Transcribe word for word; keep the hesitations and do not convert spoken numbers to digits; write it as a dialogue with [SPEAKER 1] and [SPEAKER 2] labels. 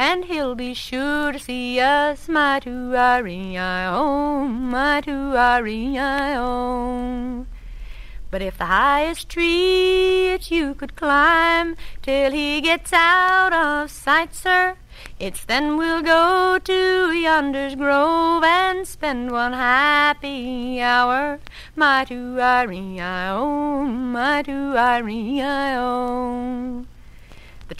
[SPEAKER 1] and he'll be sure to see us, my two-I-R-E-I-O, my two-I-R-E-I-O. But if the highest tree that you could climb till he gets out of sight, sir, it's then we'll go to yonder's grove and spend one happy hour, my two-I-R-E-I-O, my two-I-R-E-I-O.